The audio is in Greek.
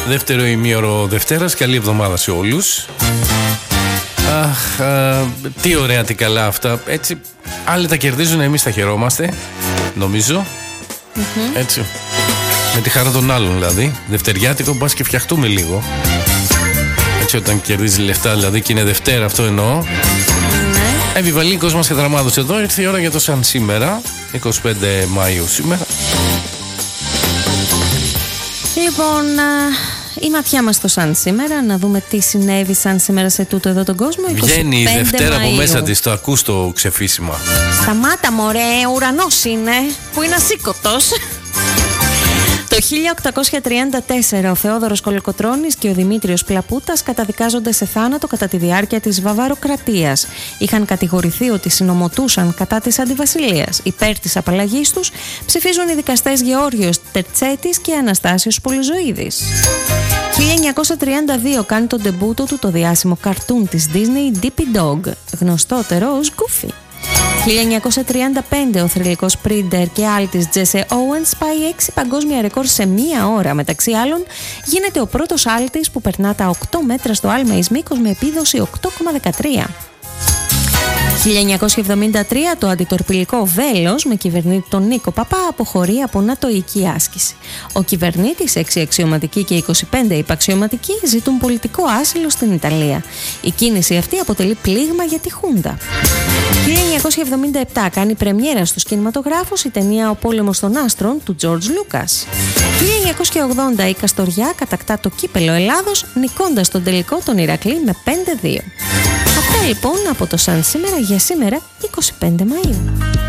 Δεύτερο ημίωρο Δευτέρας. Καλή εβδομάδα σε όλους. Αχ, τι ωραία, τι καλά αυτά. Έτσι, άλλοι τα κερδίζουν, εμείς τα χαιρόμαστε. Νομίζω. Έτσι. Με τη χαρά των άλλων δηλαδή. Δευτεριάτικο, μπας και φτιαχτούμε λίγο. Έτσι, όταν κερδίζει λεφτά δηλαδή και είναι Δευτέρα, αυτό εννοώ. Επιβαλίκος μας και δραμάδος εδώ. Ήρθε η ώρα για το σαν σήμερα, 25 Μαΐου σήμερα. Λοιπόν, η ματιά μας στο σαν σήμερα, να δούμε τι συνέβη σαν σήμερα σε τούτο εδώ τον κόσμο. Βγαίνει η Δευτέρα Μαΐου. από μέσα της, το ακούς το ξεφύσιμα. Σταμάτα μωρέ, ουρανός είναι, που είναι ασήκωτος. Το 1834 ο Θεόδωρος Κολοκοτρώνης και ο Δημήτριος Πλαπούτας καταδικάζονται σε θάνατο κατά τη διάρκεια της Βαβαροκρατίας. Είχαν κατηγορηθεί ότι συνομωτούσαν κατά της αντιβασιλείας. Υπέρ της απαλλαγής τους ψηφίζουν οι δικαστές Γεώργιος Τερτσέτης και Αναστάσιος Πολυζωίδης. 1932 κάνει τον ντεμπούτο του το διάσημο καρτούν της Disney Dippy Dog, γνωστότερο ως Goofy. 1935 ο θρυλικός σπρίντερ και άλτης Τζέσε Όουενς πάει 6 παγκόσμια ρεκόρ σε μία ώρα. Μεταξύ άλλων γίνεται ο πρώτος άλτης που περνά τα 8 μέτρα στο άλμα εις μήκος με επίδοση 8,13. 1973 το αντιτορπιλικό Βέλος με κυβερνήτη τον Νίκο Παπά αποχωρεί από νατοϊκή άσκηση. Ο κυβερνήτης, 6 αξιωματικοί και 25 υπαξιωματικοί ζητούν πολιτικό άσυλο στην Ιταλία. Η κίνηση αυτή αποτελεί πλήγμα για τη Χούντα. 1977 κάνει πρεμιέρα στους κινηματογράφους η ταινία «Ο πόλεμος των άστρων» του Τζορτζ Λούκας. 1980 η Καστοριά κατακτά το κύπελο Ελλάδος νικώντας τον τελικό τον Ηρακλή με 5-2. Αυτά λοιπόν από το σαν σήμερα για σήμερα 25 Μαΐου.